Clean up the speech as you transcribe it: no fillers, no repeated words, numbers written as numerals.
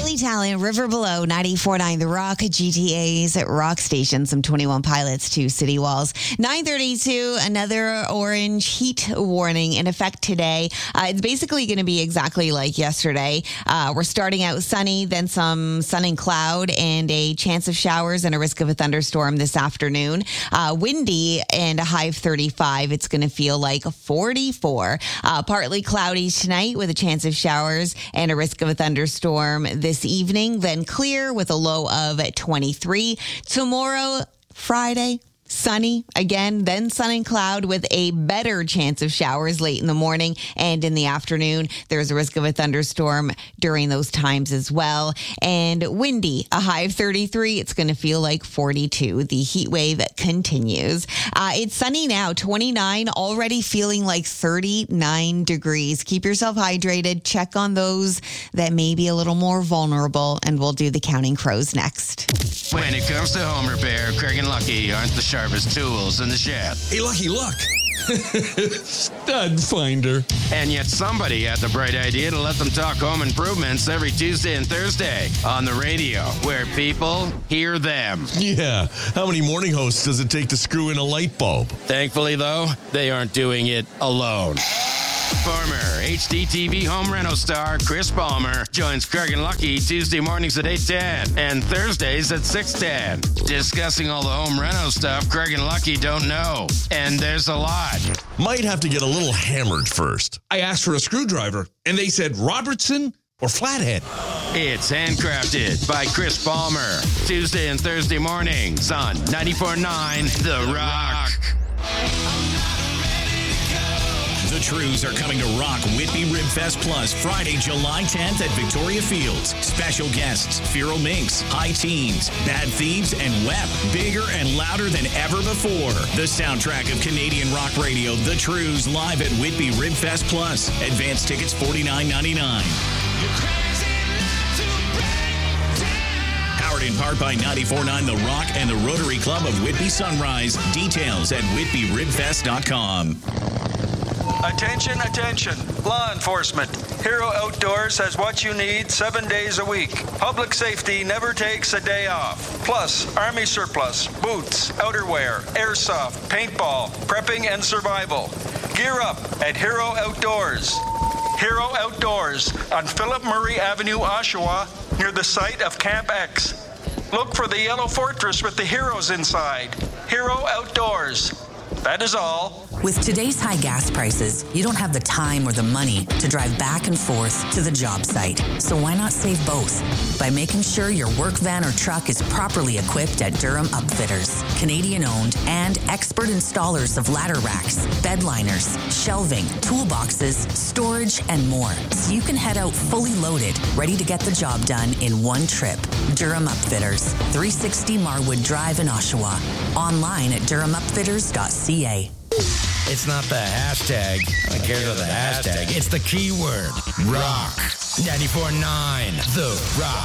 Billy Talent, River Below, 94.9 The Rock, GTA's at Rock Station, some 21 pilots to city walls. 9:32, another orange heat warning in effect today. It's basically going to be exactly like yesterday. We're starting out sunny, then some sun and cloud, and a chance of showers and a risk of a thunderstorm this afternoon. Windy and a high of 35. It's going to feel like 44. Partly cloudy tonight with a chance of showers and a risk of a thunderstorm this evening. Then clear with a low of 23. Tomorrow, Friday, sunny again, then sun and cloud with a better chance of showers late in the morning and in the afternoon. There's a risk of a thunderstorm during those times as well. And windy, a high of 33. It's going to feel like 42. The heat wave continues. It's sunny now, 29, already feeling like 39 degrees. Keep yourself hydrated. Check on those that may be a little more vulnerable, and we'll do the Counting Crows next. When it comes to home repair, Craig and Lucky aren't the sharpest tools in the shed. Hey, Lucky, look. Stud finder. And yet somebody had the bright idea to let them talk home improvements every Tuesday and Thursday on the radio, where people hear them. Yeah. How many morning hosts does it take to screw in a light bulb? Thankfully, though, they aren't doing it alone. Former HDTV home rental star Chris Palmer joins Craig and Lucky Tuesday mornings at 8:10 and Thursdays at 6:10, discussing all the home rental stuff Craig and Lucky don't know. And there's a lot. Might have to get a little hammered first. I asked for a screwdriver, and they said Robertson or flathead. It's handcrafted by Chris Palmer. Tuesday and Thursday mornings on 94.9 The Rock. The Trews are coming to rock Whitby Rib Fest Plus Friday, July 10th at Victoria Fields. Special guests, Firo Minx, High Teens, Bad Thieves, and WEP. Bigger and louder than ever before. The soundtrack of Canadian rock radio, The Trews, live at Whitby Rib Fest Plus. Advance tickets $49.99. Powered in part by 94.9 The Rock and the Rotary Club of Whitby Sunrise. Details at whitbyribfest.com. Attention, attention. Law enforcement. Hero Outdoors has what you need 7 days a week. Public safety never takes a day off. Plus, Army surplus, boots, outerwear, airsoft, paintball, prepping, and survival. Gear up at Hero Outdoors. Hero Outdoors on Philip Murray Avenue, Oshawa, near the site of Camp X. Look for the yellow fortress with the heroes inside. Hero Outdoors. That is all. With today's high gas prices, you don't have the time or the money to drive back and forth to the job site. So why not save both? By making sure your work van or truck is properly equipped at Durham Upfitters. Canadian-owned and expert installers of ladder racks, bed liners, shelving, toolboxes, storage, and more. So you can head out fully loaded, ready to get the job done in one trip. Durham Upfitters, 360 Marwood Drive in Oshawa. Online at durhamupfitters.ca. It's not the hashtag. I don't care about the hashtag. It's the keyword. Rock. 94.9 The Rock.